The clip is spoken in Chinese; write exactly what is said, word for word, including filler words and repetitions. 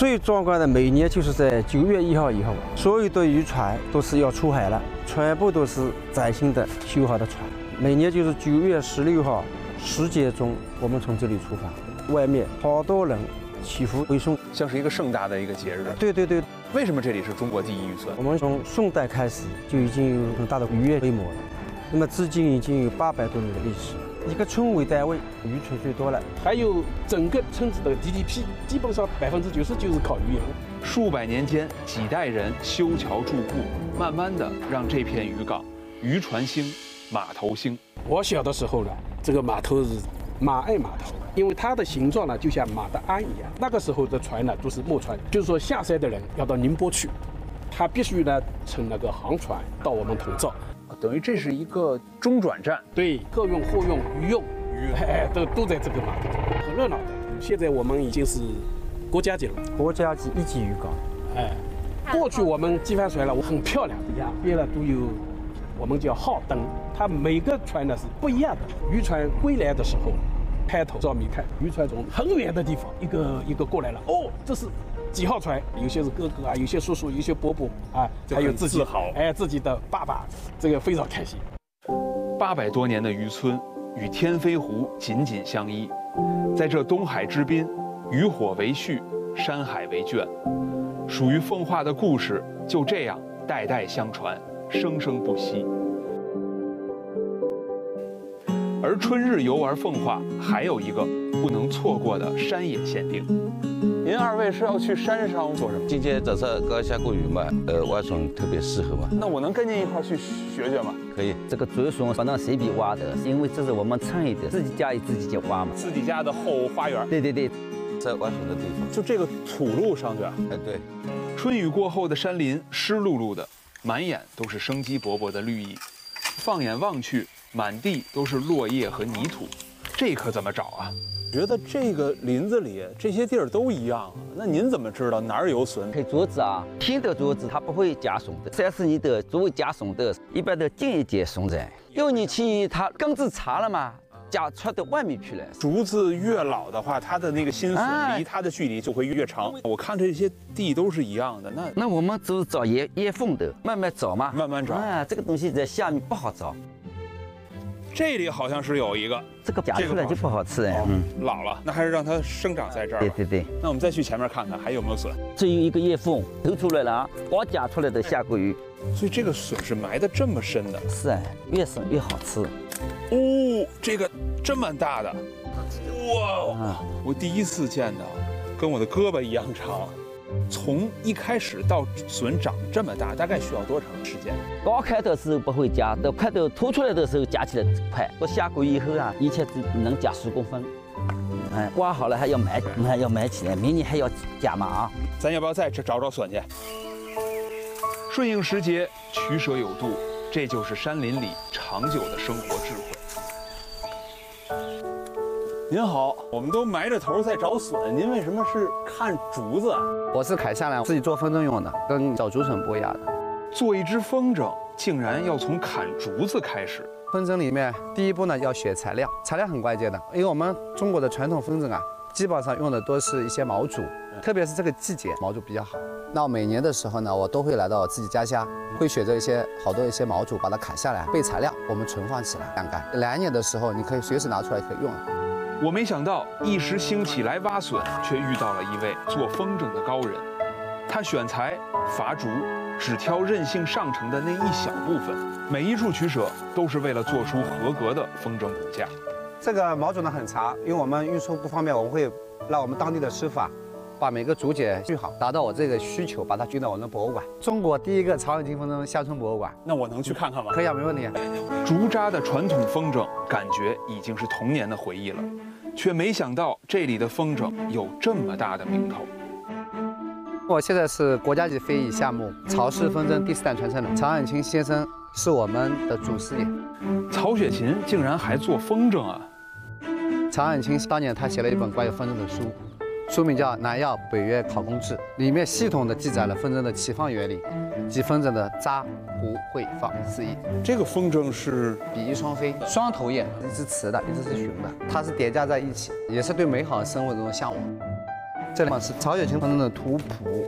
最壮观的每年就是在九月一号以后，所有的渔船都是要出海了，全部都是崭新的修好的船。每年就是九月十六号十点钟，我们从这里出发，外面好多人祈福回送， 像是一个盛大的一个节日。 对对对。 为什么这里是中国第一渔村？ 我们从宋代开始就已经有很大的渔业规模了，那么至今已经有八百多年的历史。一个村为单位，渔村最多了， 还有整个村子的 G D P， 基本上百分之九十就是靠渔业。 数百年间，几代人修桥筑路，慢慢的让这片渔港渔船兴，码头兴。 我小的时候呢，这个码头是马爱码头，因为它的形状呢就像马的鞍一样。那个时候的船呢都是木船，就是说下山的人要到宁波去，他必须呢乘那个航船到我们铜灶。 等于这是一个中转站， 对，客运、货运、渔用，哎，都都在这个码头，很热闹的。现在我们已经是国家级了， 国家级一级渔港。 哎，过去我们机帆船了，很漂亮的呀，边了都有，我们叫号灯，它每个船呢是不一样的。渔船归来的时候，抬头照明看，渔船从很远的地方一个一个过来了，哦，这是几号船？有些是哥哥啊，有些叔叔，有些伯伯啊，还有自己自豪， 哎，自己的爸爸，这个非常开心。 八百多年的渔村与天飞湖紧紧相依，在这东海之滨，渔火为序，山海为卷，属于奉化的故事就这样代代相传，生生不息。而春日游玩奉化还有一个不能错过的山野限定。您二位是要去山上做什么？ 今天早上刚下过雨嘛，呃，蛙船特别适合嘛。 那我能跟您一块去学学吗？ 可以。这个竹笋不能随便挖的，因为这是我们村里的，自己家里自己就挖嘛。 自己家的后花园。 对对对，在挖笋的地方， 就这个土路上去。 哎，对。 春雨过后的山林湿漉漉的，满眼都是生机勃勃的绿意。放眼望去，满地都是落叶和泥土，这可怎么找啊？觉得这个林子里这些地儿都一样啊，那您怎么知道哪儿有笋？ 配竹子啊，新的竹子它不会加笋的，三四年的作为加笋的，一般的近一点笋在。六年期它根子长了嘛，加出到外面去了。 竹子越老的话，它的那个新笋离它的距离就会越长。我看这些地都是一样的，那那我们就是找岩岩缝的，慢慢找嘛， 慢慢找。 啊，这个东西在下面不好找。 这里好像是有一个， 这个夹出来就不好吃哎。 嗯，老了，那还是让它生长在这儿。 对对对。 那我们再去前面看看还有没有笋。 这有一个叶缝，头出来了啊，刚夹出来的下过雨。 所以这个笋是埋得这么深的。 是哎，越深越好吃。 哦，这个这么大的，哇！啊、我第一次见到，跟我的胳膊一样长。从一开始到笋长这么大，大概需要多长时间？ 刚开的时候不会夹，到快到凸出来的时候夹起来快。我下过以后啊，一切只能夹十公分。哎，刮好了还要埋，还要埋起来，明年还要夹嘛啊！ 咱要不要再找找笋去？顺应时节，取舍有度，这就是山林里长久的生活智慧。您好，我们都埋着头在找笋，您为什么是看竹子啊？ 我是砍下来自己做风筝用的，跟找竹笋不一样的。 做一只风筝，竟然要从砍竹子开始。 风筝里面第一步呢要选材料，材料很关键的，因为我们中国的传统风筝啊，基本上用的都是一些毛竹，特别是这个季节毛竹比较好。那每年的时候呢，我都会来到我自己家乡，会选择一些好多一些毛竹，把它砍下来，备材料，我们存放起来晾干。来年的时候，你可以随时拿出来可以用。 我没想到一时兴起来挖笋，却遇到了一位做风筝的高人。他选材伐竹，只挑韧性上乘的那一小部分，每一处取舍都是为了做出合格的风筝骨架。 这个毛竹呢很长，因为我们运输不方便，我们会让我们当地的师傅啊，把每个竹节锯好，达到我这个需求，把它运到我们的博物馆。中国第一个曹永金风筝乡村博物馆。 那我能去看看吗？ 可以啊，没问题。 竹扎的传统风筝，感觉已经是童年的回忆了，却没想到这里的风筝有这么大的名头。 我现在是国家级非遗项目曹氏风筝第四代传承人，曹永清先生是我们的祖师爷。 曹雪芹竟然还做风筝啊！ 曹永清当年他写了一本关于风筝的书，书名叫《南药北岳考工志》，里面系统的记载了风筝的起放原理及风筝的扎、糊、会、放四艺。 这个风筝是比翼双飞，双头雁，一只雌的，一只是雄的，它是叠加在一起，也是对美好的生活这种向往。 这里是曹雪芹风筝的图谱。